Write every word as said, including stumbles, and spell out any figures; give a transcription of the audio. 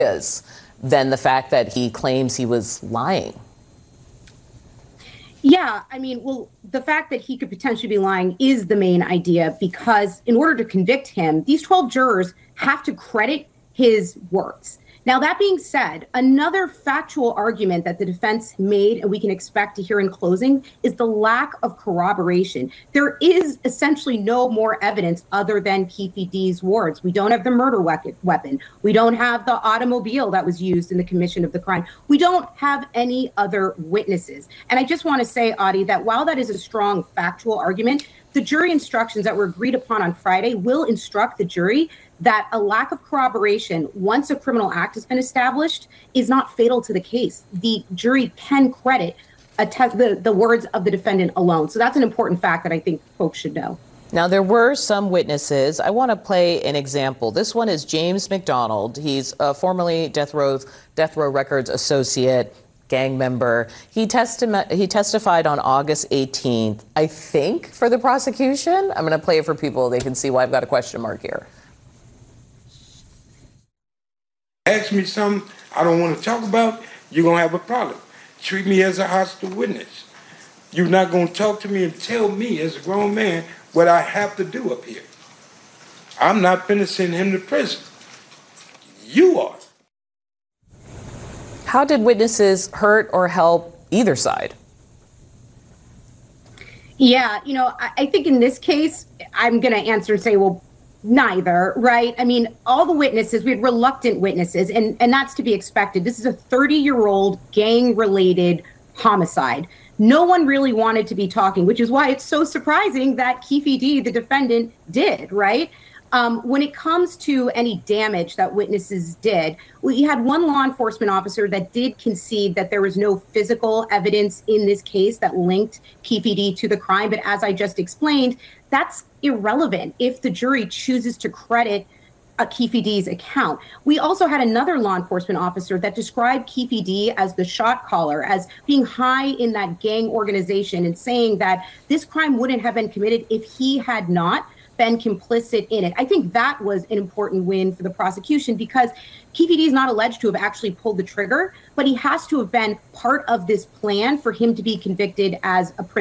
is than the fact that he claims he was lying. Yeah, I mean, well, the fact that he could potentially be lying is the main idea, because in order to convict him, these twelve jurors have to credit his words. Now, that being said, another factual argument that the defense made and we can expect to hear in closing is the lack of corroboration. There is essentially no more evidence other than Keffe D's words. We don't have the murder weapon. We don't have the automobile that was used in the commission of the crime. We don't have any other witnesses. And I just want to say, Audie, that while that is a strong factual argument, the jury instructions that were agreed upon on Friday will instruct the jury that a lack of corroboration, once a criminal act has been established, is not fatal to the case. The jury can credit a te- the, the words of the defendant alone. So that's an important fact that I think folks should know. Now, there were some witnesses. I want to play an example. This one is James McDonald. He's a formerly Death Row, Death Row Records associate, gang member. He, testi- he testified on August eighteenth, I think, for the prosecution. I'm going to play it for people. They can see why I've got a question mark here. Ask me something I don't want to talk about, you're going to have a problem. Treat me as a hostile witness. You're not going to talk to me and tell me as a grown man what I have to do up here. I'm not going to send him to prison. You are. How did witnesses hurt or help either side? Yeah, you know, I, I think in this case, I'm going to answer and say, well, neither, right? I mean, all the witnesses, we had reluctant witnesses, and, and that's to be expected. This is a thirty-year-old gang-related homicide. No one really wanted to be talking, which is why it's so surprising that Keffe D, the defendant, did, right? Um, when it comes to any damage that witnesses did, we had one law enforcement officer that did concede that there was no physical evidence in this case that linked Keffe D to the crime. But as I just explained, that's irrelevant if the jury chooses to credit a Keffe D's account. We also had another law enforcement officer that described Keffe D as the shot caller, as being high in that gang organization, and saying that this crime wouldn't have been committed if he had not been complicit in it. I think that was an important win for the prosecution, because Keffe D is not alleged to have actually pulled the trigger, but he has to have been part of this plan for him to be convicted as a